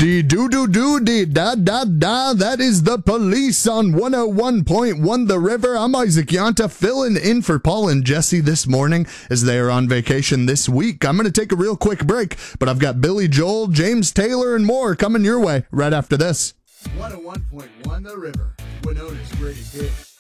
Dee doo doo doo dee da da da. That is the Police on 101.1 The River. I'm Isaac Yanta, filling in for Paul and Jesse this morning as they are on vacation this week. I'm going to take a real quick break, but I've got Billy Joel, James Taylor, and more coming your way right after this. 101.1 The River, Winona's greatest hits.